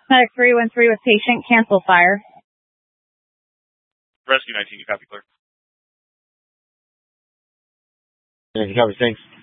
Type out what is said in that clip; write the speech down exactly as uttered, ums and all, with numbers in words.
Medic three one three with patient, cancel fire. Rescue nineteen, you copy, clear. Yeah, you copy, thanks.